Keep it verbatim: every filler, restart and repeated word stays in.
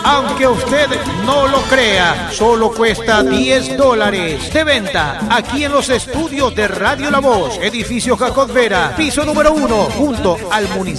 Aunque usted no lo crea, solo cuesta diez dólares. De venta aquí en los estudios de Radio La Voz, edificio Jacob Vera, piso número uno, junto al municipio.